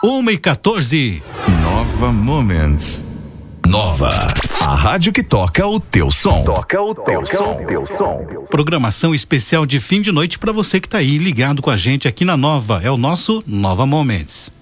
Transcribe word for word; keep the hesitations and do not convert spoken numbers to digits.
uma e quatorze. Nova Moments. Nova. A rádio que toca o teu som. Toca o teu som. Teu som. Programação especial de fim de noite para você que tá aí ligado com a gente aqui na Nova. É o nosso Nova Moments.